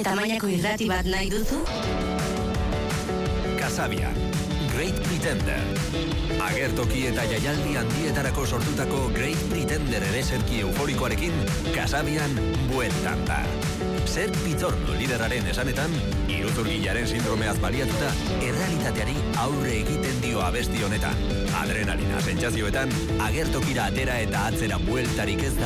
tamainako irrati bat nahi duzu? Kasabian, Great Pretender. Agertoki eta jaialdi handietarako sortutako Great Pretender ereserki euforikoarekin Kasabian bueltan da. Zer Pitorno lideraren esanetan, iruzurgilaren sindromeaz baliatuta, errealitateari aurre egiten dio abesti honetan. Adrenalina sentsazioetan, agertokira atera eta atzera bueltarik ez da.